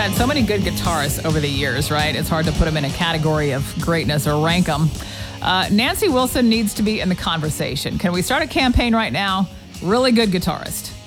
had so many good guitarists over the years, right? It's hard to put them in a category of greatness or rank them. Nancy Wilson needs to be in the conversation. Can we start a campaign right now? Really good guitarist.